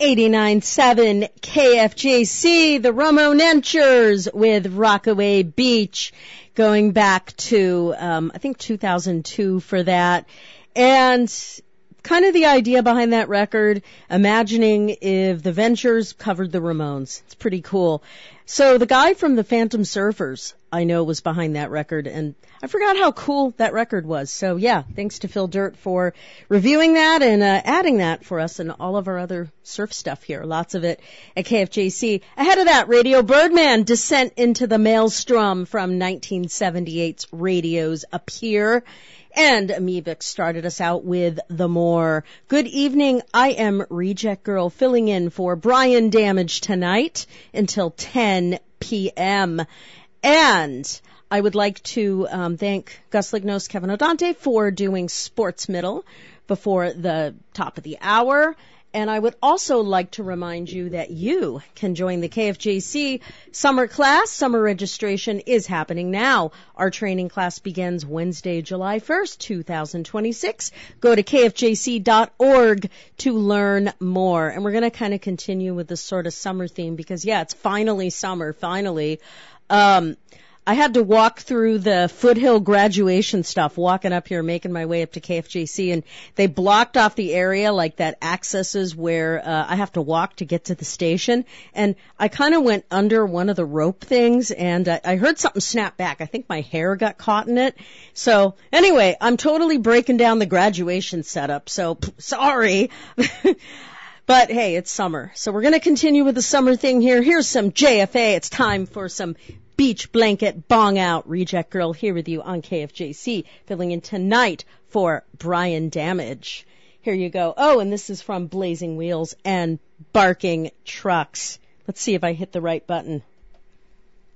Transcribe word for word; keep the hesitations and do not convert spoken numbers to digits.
eighty-nine point seven K F J C, the Ramonenchers with Rockaway Beach, going back to, um, I think two thousand two for that. And kind of the idea behind that record, imagining if the Ventures covered the Ramones. It's pretty cool. So the guy from the Phantom Surfers, I know, was behind that record, and I forgot how cool that record was. So yeah, thanks to Phil Dirt for reviewing that and uh, adding that for us and all of our other surf stuff here. Lots of it at K F J C. Ahead of that, Radio Birdman, Descent into the Maelstrom from nineteen seventy-eight's Radio's Appear. And Amivix started us out with The More. Good evening. I am Reject Girl filling in for Brian Damage tonight until ten p.m. And I would like to um, thank Gus Lignos, Kevin O'Dante for doing Sports Middle before the top of the hour. And I would also like to remind you that you can join the K F J C summer class. Summer registration is happening now. Our training class begins Wednesday, July first, two thousand twenty-six. Go to K F J C dot org to learn more. And we're going to kind of continue with this sort of summer theme because, yeah, it's finally summer, finally. Um, I had to walk through the Foothill graduation stuff, walking up here, making my way up to K F J C, and they blocked off the area, like that accesses where uh, I have to walk to get to the station. And I kind of went under one of the rope things, and uh, I heard something snap back. I think my hair got caught in it. So anyway, I'm totally breaking down the graduation setup, so p- sorry. But hey, it's summer, so we're going to continue with the summer thing here. Here's some J F A. It's time for some Beach Blanket Bong Out. Reject Girl here with you on K F J C, filling in tonight for Brian Damage. Here you go. Oh, and this is from Blazing Wheels and Barking Trucks. Let's see if I hit the right button.